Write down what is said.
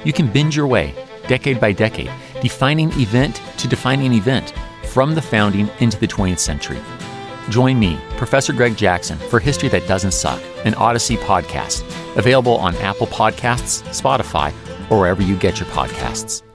You can binge your way, decade by decade, defining event to defining event, from the founding into the 20th century. Join me, Professor Greg Jackson, for History That Doesn't Suck, an Odyssey podcast, available on Apple Podcasts, Spotify, or wherever you get your podcasts.